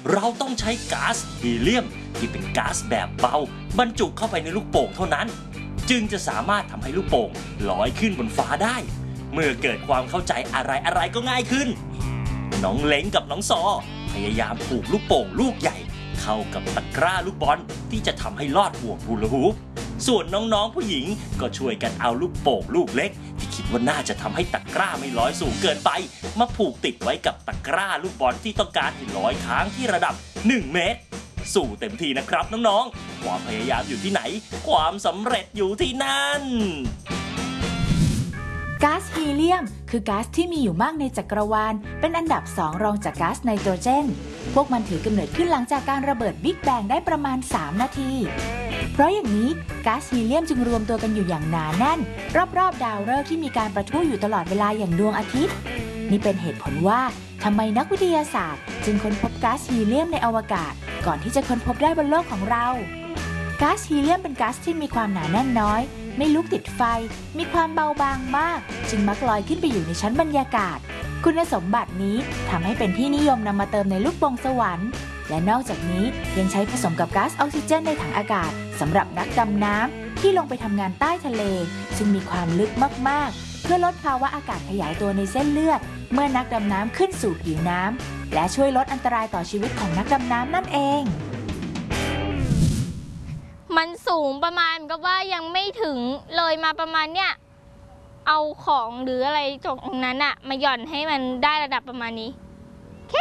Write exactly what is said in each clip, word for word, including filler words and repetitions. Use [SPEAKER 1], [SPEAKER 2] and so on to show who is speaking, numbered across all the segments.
[SPEAKER 1] เราต้องใช้ก๊าซฮีเลียมที่เป็นก๊าซแบบเบาบรรจุเข้าไปในลูกโป่งเท่านั้นจึงจะสามารถทำให้ลูกโป่งลอยขึ้นบนฟ้าได้เมื่อเกิดความเข้าใจอะไรอะไรก็ง่ายขึ้นน้องเล้งกับน้องซอพยายามผูกลูกโป่งลูกใหญ่เข้ากับตะกร้าลูกบอลที่จะทำให้ลอดห่วงฮูลาฮูปส่วนน้องๆผู้หญิงก็ช่วยกันเอาลูกโป่งลูกเล็กที่คิดว่าน่าจะทำให้ตะกร้าไม่ลอยสูงเกินไปมาผูกติดไว้กับตะกร้าลูกบอลที่ต้องการให้ลอยค้างที่ระดับหนึ่งเมตรสู่เต็มที่นะครับน้องๆความพยายามอยู่ที่ไหนความสำเร็จอยู่ที่นั่น
[SPEAKER 2] ก๊าซฮีเลียมคือก๊าซที่มีอยู่มากในจักรวาลเป็นอันดับสองรองจากก๊าซไนโตรเจนพวกมันถือกำเนิดขึ้นหลังจากการระเบิดบิ๊กแบงได้ประมาณสามนาทีเพราะอย่างนี้ก๊าซฮีเลียมจึงรวมตัวกันอยู่อย่างหนาแน่นรอบๆดาวฤกษ์ที่มีการประทุอยู่ตลอดเวลาอย่างดวงอาทิตย์นี่เป็นเหตุผลว่าทำไมนักวิทยาศาสตร์จึงค้นพบก๊าซฮีเลียมในอวกาศก่อนที่จะค้นพบได้บนโลกของเราก๊าซฮีเลียมเป็นก๊าซที่มีความหนาแน่นน้อยไม่ลุกติดไฟมีความเบาบางมากจึงมักลอยขึ้นไปอยู่ในชั้นบรรยากาศคุณสมบัตินี้ทำให้เป็นที่นิยมนำมาเติมในลูกโป่งสวรรค์และนอกจากนี้ยังใช้ผสมกับก๊าซออกซิเจนในถังอากาศสำหรับนักดำน้ำที่ลงไปทำงานใต้ทะเลซึ่งมีความลึกมากๆเพื่อลดภาวะอากาศขยายตัวในเส้นเลือดเมื่อนักดำน้ำขึ้นสู่ผิวน้ำและช่วยลดอันตรายต่อชีวิตของนักดำน้ำนั่นเอง
[SPEAKER 3] มันสูงประมาณก็ว่ายังไม่ถึงเลยมาประมาณเนี้ยเอาของหรืออะไรตรงนั้นอะมาหย่อนให้มันได้ระดับประมาณนี้โอเค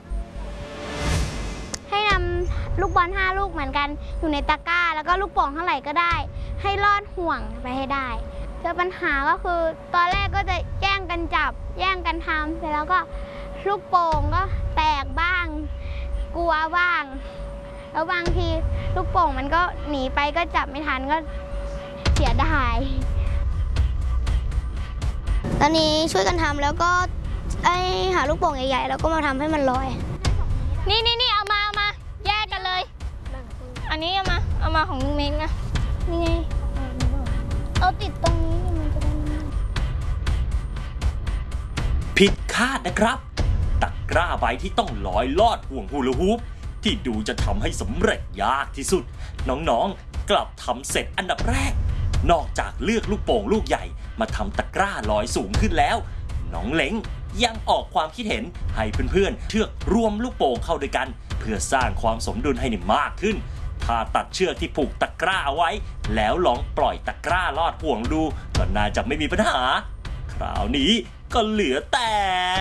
[SPEAKER 4] ให้นำลูกบอลห้าลูกเหมือนกันอยู่ในตะกร้าแล้วก็ลูกโป่งเท่าไหร่ก็ได้ให้ลอดห่วงไปให้ได้เจอปัญหาก็คือตอนแรกก็จะแย่งกันจับแย่งกันทำเสร็จแล้วก็ลูกโป่งก็แตกบ้างกลัวบ้างแล้วบางทีลูกโป่งมันก็หนีไปก็จับไม่ทันก็เสียดายตอนนี้ช่วยกันทำแล้วก็ไอหาลูกโป่งใหญ่ๆแล้วก็มาทำให้มันลอย
[SPEAKER 3] นี่นี่นี่เอามาเอามาแยกกันเลยอันนี้เอามาเอามาของลุงเม้งนะนี่ไงเอาติดตรงนี้มันจะได้
[SPEAKER 1] ผิดคาดนะครับตะกร้าใบที่ต้องลอยลอดห่วงฮูลาฮูปที่ดูจะทำให้สำเร็จยากที่สุดน้องๆกลับทำเสร็จอันดับแรกนอกจากเลือกลูกโป่งลูกใหญ่มาทำตะกร้าลอยสูงขึ้นแล้วน้องเล้งยังออกความคิดเห็นให้เพื่อนๆเชือกรวมลูกโป่งเข้าด้วยกันเพื่อสร้างความสมดุลให้มากขึ้นถ้าตัดเชือกที่ผูกตะกร้าเอาไว้แล้วลองปล่อยตะกร้าลอดห่วงดูก็น่าจะไม่มีปัญหาคราวนี้ก็เหลือแต่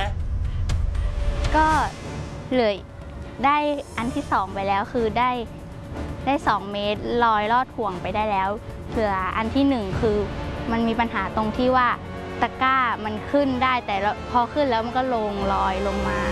[SPEAKER 4] ก็เลยได้อันที่สองไปแล้วคือได้ได้สองเมตรลอยลอดห่วงไปได้แล้วเผื่ออันที่หนึ่งคือมันมีปัญหาตรงที่ว่าตะกร้ามันขึ้นได้แต่พอขึ้นแล้วมันก็ลงลอยลงมา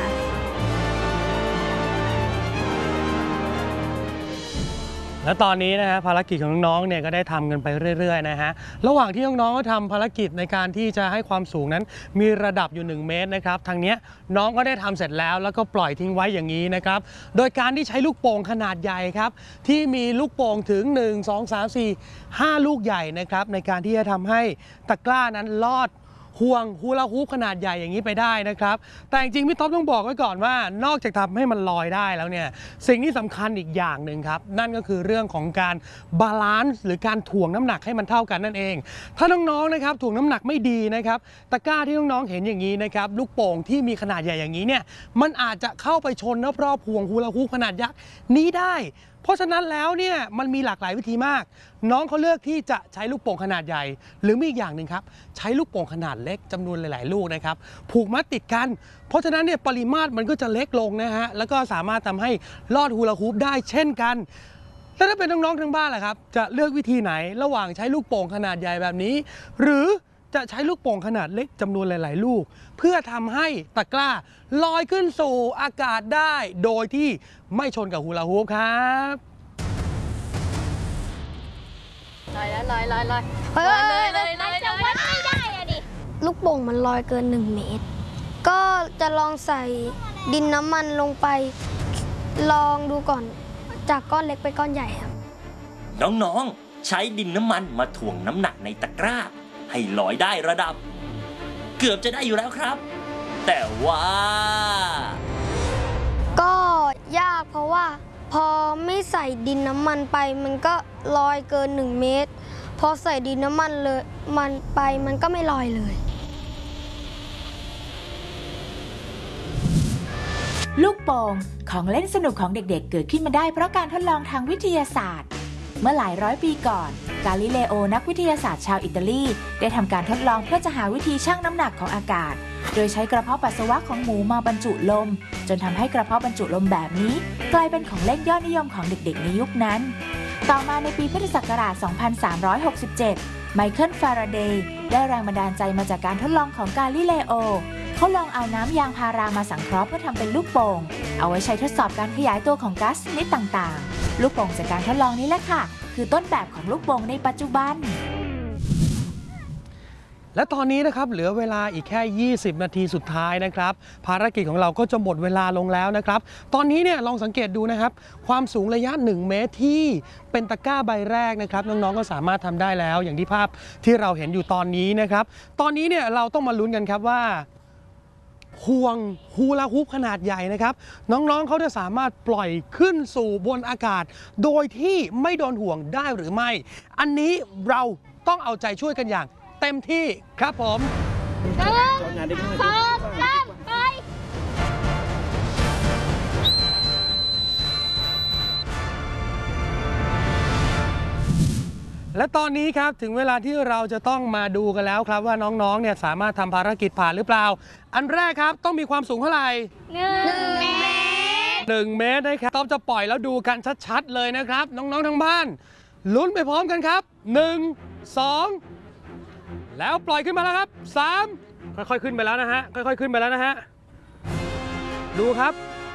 [SPEAKER 5] และตอนนี้นะฮะภารกิจของน้องๆเนี่ยก็ได้ทำกันไปเรื่อยๆนะฮะระหว่างที่น้องๆก็ทำภารกิจในการที่จะให้ความสูงนั้นมีระดับอยู่หนึ่งเมตรนะครับทางนี้น้องก็ได้ทำเสร็จแล้วแล้วก็ปล่อยทิ้งไว้อย่างนี้นะครับโดยการที่ใช้ลูกโป่งขนาดใหญ่ครับที่มีลูกโป่งถึงหนึ่ง สอง สาม สี่ ห้าลูกใหญ่นะครับในการที่จะทำให้ตะกร้านั้นลอดห่วงฮูลาฮูปขนาดใหญ่อย่างนี้ไปได้นะครับแต่จริงๆพี่ท็อปต้องบอกไว้ก่อนว่านอกจากทำให้มันลอยได้แล้วเนี่ยสิ่งที่สำคัญอีกอย่างหนึ่งครับนั่นก็คือเรื่องของการบาลานซ์หรือการถ่วงน้ำหนักให้มันเท่ากันนั่นเองถ้าน้องๆนะครับถ่วงน้ำหนักไม่ดีนะครับตะกร้าที่น้องๆเห็นอย่างนี้นะครับลูกโป่งที่มีขนาดใหญ่อย่างนี้เนี่ยมันอาจจะเข้าไปชนรอบๆห่วงฮูลาฮูปขนาดยักษ์นี้ได้เพราะฉะนั้นแล้วเนี่ยมันมีหลากหลายวิธีมากน้องเขาเลือกที่จะใช้ลูกโป่งขนาดใหญ่หรือมีอีกอย่างหนึ่งครับใช้ลูกโป่งขนาดเล็กจำนวนหลายๆลูกนะครับผูกมัดติดกันเพราะฉะนั้นเนี่ยปริมาตรมันก็จะเล็กลงนะฮะแล้วก็สามารถทำให้ลอดฮูลาฮูปได้เช่นกันแล้วถ้าเป็นน้องๆทางบ้านล่ะครับจะเลือกวิธีไหนระหว่างใช้ลูกโป่งขนาดใหญ่แบบนี้หรือจะใช้ลูกโป่งขนาดเล็กจำนวนหลายๆลูกเพื่อทำให้ตะกร้าลอยขึ้นสู่อากาศได้โดยที่ไม่ชนกับฮูลาฮูปครับ
[SPEAKER 3] ลอยแล้วลอยลอยลอย
[SPEAKER 4] ลอยเลยเลยเลยจะวัดไม่ได้อะดิลูกโป่งมันลอยเกินหนึ่งเมตรก็จะลองใส่ดินน้ำมันลงไปลองดูก่อนจากก้อนเล็กไปก้อนใหญ่ครับ
[SPEAKER 1] น้องๆใช้ดินน้ำมันมาถ่วงน้ำหนักในตะกร้าให้ลอยได้ระดับเกือบจะได้อยู่แล้วครับแต่ว่า
[SPEAKER 4] ก็ยาก
[SPEAKER 6] เพราะว่าพอไม่ใส่ดินน้ำมันไปมันก็ลอยเกินหนึ่งเมตรพอใส่ดินน้ำมันเลยมันไปมันก็ไม่ลอยเลย
[SPEAKER 2] ลูกโป่งของเล่นสนุกของเด็กๆเกิดขึ้นมาได้เพราะการทดลองทางวิทยาศาสตร์เมื่อหลายร้อยปีก่อนกาลิเลโอนักวิทยาศาสตร์ชาวอิตาลีได้ทำการทดลองเพื่อจะหาวิธีชั่งน้ำหนักของอากาศโดยใช้กระเพาะปัสสาวะของหมูมาบรรจุลมจนทำให้กระเพาะบรรจุลมแบบนี้กลายเป็นของเล่นยอดนิยมของเด็กๆในยุคนั้นต่อมาในปีพุทธศักราช สองพันสามร้อยหกสิบเจ็ด ไมเคิล ฟาราเดย์ได้แรงบันดาลใจมาจากการทดลองของกาลิเลโอเขาลองเอาน้ำยางพารามาสังเคราะห์เพื่อทำเป็นลูกโป่งเอาไว้ใช้ทดสอบการขยายตัวของก๊าซชนิดต่างๆลูกโป่งจากการทดลองนี้แหละค่ะคือต้นแบบของลูกโป่งในปัจจุบัน
[SPEAKER 5] และตอนนี้นะครับเหลือเวลาอีกแค่ยี่สิบนาทีสุดท้ายนะครับภารกิจของเราก็จะหมดเวลาลงแล้วนะครับตอนนี้เนี่ยลองสังเกตดูนะครับความสูงระยะหนึ่งเมตรที่เป็นตะกร้าใบแรกนะครับน้องๆก็สามารถทำได้แล้วอย่างที่ภาพที่เราเห็นอยู่ตอนนี้นะครับตอนนี้เนี่ยเราต้องมาลุ้นกันครับว่าห่วงฮูลาฮูปขนาดใหญ่นะครับน้องๆเขาจะสามารถปล่อยขึ้นสู่บนอากาศโดยที่ไม่โดนห่วงได้หรือไม่อันนี้เราต้องเอาใจช่วยกันอย่างเต็มที่ครับผม
[SPEAKER 3] หนึ่งสองสามไป
[SPEAKER 5] และตอนนี้ครับถึงเวลาที่เราจะต้องมาดูกันแล้วครับว่าน้องๆเนี่ยสามารถทำภารกิจผ่านหรือเปล่าอันแรกครับต้องมีความสูงเท่าไหร่
[SPEAKER 3] หนึ่งเมตร
[SPEAKER 5] หนึ่งเมตรนะครับต้องจะปล่อยแล้วดูกันชัดๆเลยนะครับน้องๆทั้งบ้านลุ้นไปพร้อมกันครับหนึ่ง สองแล้วปล่อยขึ้นมาแล้วครับสามค่อยๆขึ้นไปแล้วนะฮะค่อยๆขึ้นไปแล้วนะฮะดูครับ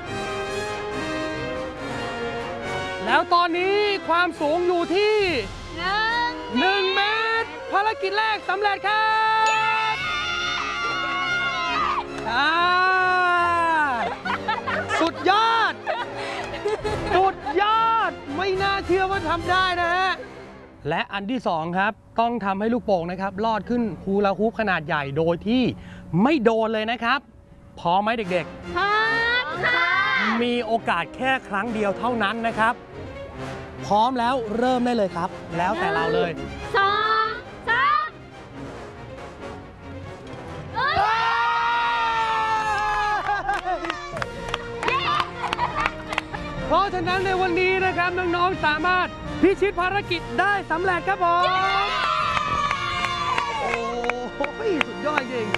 [SPEAKER 5] แล้วตอนนี้ความสูงอยู่ที่หนึ่งเมตรภารกิจแรกสำเร็จครับอ่าสุดยอดสุดยอดไม่น่าเชื่อว่าทำได้นะฮะและอันที่สองครับต้องทำให้ลูกโป่งนะครับลอดขึ้นฮูลาฮูปขนาดใหญ่โดยที่ไม่โดนเลยนะครับพร้อมไหมเด็กๆพร้อมค่ะมีโอกาสแค่ครั้งเดียวเท่านั้นนะครับพร้อมแล้วเริ่มได้เลยครับแล้วแต่เราเลย
[SPEAKER 3] สองสาม
[SPEAKER 5] เพราะฉะนั้นในวันนี้นะครับน้องๆสามารถพิชิตภารกิจได้สำเร็จครับผมโอ้โหสุดยอดจริง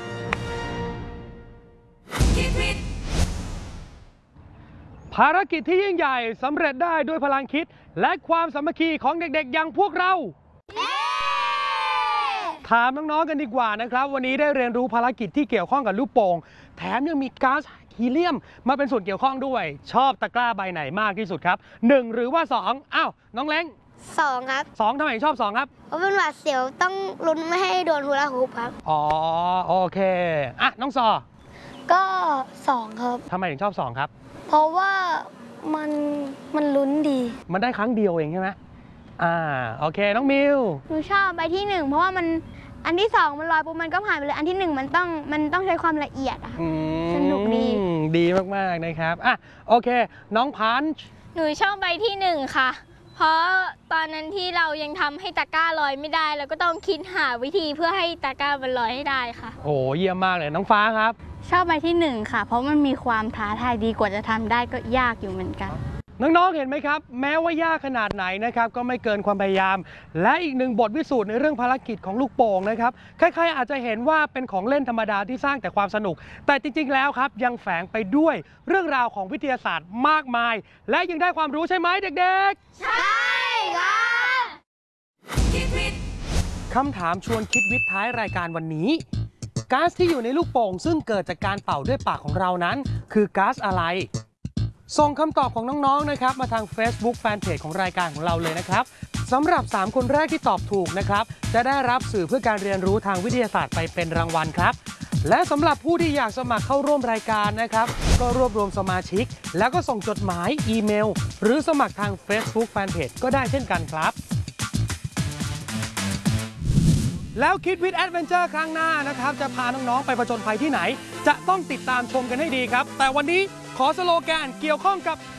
[SPEAKER 5] ภารกิจที่ยิ่งใหญ่สำเร็จได้ด้วยพลังคิดและความสามัคคีของเด็กๆอย่างพวกเราถามน้องๆกันดีกว่านะครับวันนี้ได้เรียนรู้ภารกิจที่เกี่ยวข้องกับลูกโป่งแถมยังมีก๊าซฮีเลียมมาเป็นส่วนเกี่ยวข้องด้วยชอบตะกร้าใบไหนมากที่สุดครับหนึ่งหรือว่าสองอ้าวน้องเล้ง
[SPEAKER 6] สองครับ
[SPEAKER 5] สองทำไมชอบสองครับ
[SPEAKER 6] เพราะเป็นหวาดเสียวต้องลุ้นไม่ให้โดนฮูลาฮูปครับ
[SPEAKER 5] อ๋อโอเคอ่ะน้องซอ
[SPEAKER 6] ก็สองครับ
[SPEAKER 5] ทำไมถึงชอบสองครับ
[SPEAKER 6] เพราะว่ามันมันลุ้นดี
[SPEAKER 5] มันได้ครั้งเดียวเองใช่ไหมอ่าโอเคน้องมิว
[SPEAKER 4] หนูชอบใบที่หนึ่งเพราะว่ามันอันที่สองมันลอยปุ๊บมันก็ผ่านไปเลยอันที่หนึ่งมันต้องมันต้องใช้ความละเอียดอะสนุกดี
[SPEAKER 5] ดีมากๆนะครับอ่ะโอเคน้องพันช์
[SPEAKER 3] หนูชอบใบที่หนึ่งค่ะเพราะตอนนั้นที่เรายังทำให้ตะกร้าลอยไม่ได้เราก็ต้องคิดหาวิธีเพื่อให้ตะกร้ามันลอยให้ได้ค่ะ
[SPEAKER 5] โอ้เยี่ยมมากเลยน้องฟ้าครับ
[SPEAKER 7] ชอบใบที่หนึ่งค่ะเพราะมันมีความท้าทายดีกว่าจะทำได้ก็ยากอยู่เหมือนกัน
[SPEAKER 5] น้องๆเห็นไหมครับแม้ว่ายากขนาดไหนนะครับก็ไม่เกินความพยายามและอีกหนึ่งบทพิสูจน์ในเรื่องภารกิจของลูกโป่งนะครับใครๆอาจจะเห็นว่าเป็นของเล่นธรรมดาที่สร้างแต่ความสนุกแต่จริงๆแล้วครับยังแฝงไปด้วยเรื่องราวของวิทยาศาสตร์มากมายและยังได้ความรู้ใช่ไหมเด็กๆ
[SPEAKER 3] ใช่ค่ะ
[SPEAKER 5] คำถามชวนคิดวิทย์ท้ายรายการวันนี้ก๊าซที่อยู่ในลูกโป่งซึ่งเกิดจากการเป่าด้วยปากของเรานั้นคือก๊าซอะไรส่งคำตอบของน้องๆนะครับมาทาง Facebook Fanpage ของรายการของเราเลยนะครับสำหรับสามคนแรกที่ตอบถูกนะครับจะได้รับสื่อเพื่อการเรียนรู้ทางวิทยาศาสตร์ไปเป็นรางวัลครับและสำหรับผู้ที่อยากสมัครเข้าร่วมรายการนะครับก็รวบรวมสมาชิกแล้วก็ส่งจดหมายอีเมลหรือสมัครทาง Facebook Fanpage ก็ได้เช่นกันครับแล้วคิดวิทย์แอดเวนเจอร์ครั้งหน้านะครับจะพาน้องๆไปผจญภัยที่ไหนจะต้องติดตามชมกันให้ดีครับแต่วันนี้ขอสโลแกนเกี่ยวข้องกับ